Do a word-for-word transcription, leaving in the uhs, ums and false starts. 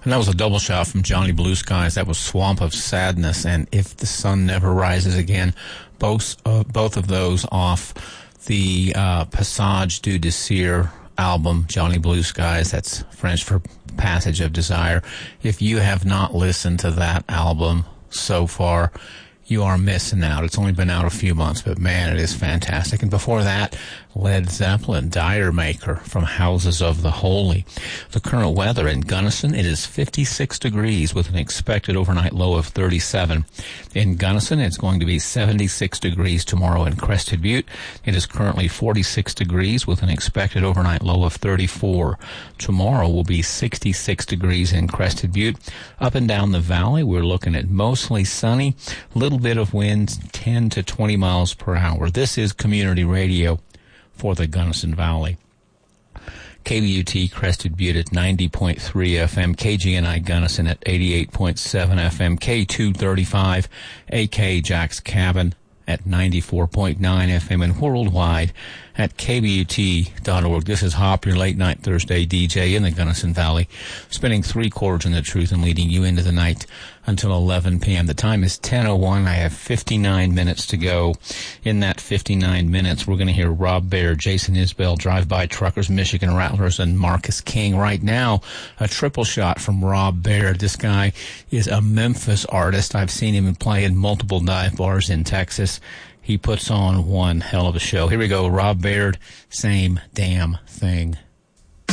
And that was a double shot from Johnny Blue Skies. That was Swamp of Sadness and If the Sun Never Rises Again. Both, uh, both of those off the uh, Passage du Désir album, Johnny Blue Skies. That's French for Passage of Desire. If you have not listened to that album so far, you are missing out. It's only been out a few months, but man, it is fantastic. And before that, Led Zeppelin, Dire Maker from Houses of the Holy. The current weather in Gunnison, it is fifty-six degrees with an expected overnight low of thirty-seven. In Gunnison, it's going to be seventy-six degrees tomorrow in Crested Butte. It is currently forty-six degrees with an expected overnight low of thirty-four. Tomorrow will be sixty-six degrees in Crested Butte. Up and down the valley, we're looking at mostly sunny, little bit of winds, ten to twenty miles per hour. This is community radio for the Gunnison Valley. K B U T Crested Butte at ninety point three F M, K G N I Gunnison at eighty-eight point seven F M, K two thirty-five A K Jack's Cabin at ninety-four point nine F M, and worldwide at K B U T dot org. This is Hop, your late night Thursday D J in the Gunnison Valley, spinning three chords in the truth and leading you into the night until eleven p.m. The time is ten oh one. I have fifty-nine minutes to go. In that fifty-nine minutes, we're going to hear Rob Baird, Jason Isbell, Drive-By Truckers, Michigan Rattlers, and Marcus King. Right now, a triple shot from Rob Baird. This guy is a Memphis artist. I've seen him play in multiple dive bars in Texas. He puts on one hell of a show. Here we go, Rob Baird, Same Damn Thing.